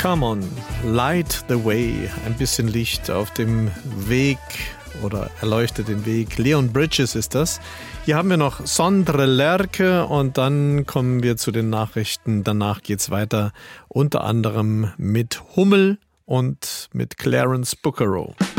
Come on, light the way. Ein bisschen Licht auf dem Weg oder erleuchtet den Weg. Leon Bridges ist das. Hier haben wir noch Sondre Lerche und dann kommen wir zu den Nachrichten. Danach geht's weiter, unter anderem mit Hummel und mit Clarence Buckerow.